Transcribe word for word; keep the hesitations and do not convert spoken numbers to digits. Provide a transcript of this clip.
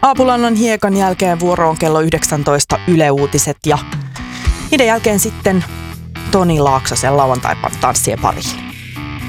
Aapulannan hiekan jälkeen vuoroon kello yhdeksäntoista Yle Uutiset ja niiden jälkeen sitten Toni Laaksosen lauantai-tanssien pariin.